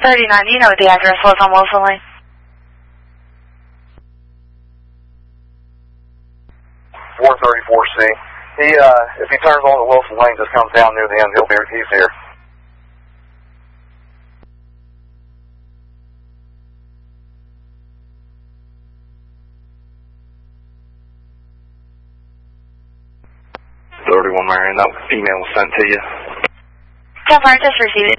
39, do you know what the address was on Wilson Lane? 434C. If he turns on the Wilson Lane, just comes down near the end, he's here. Marion, that email was sent to you. 10-4, just received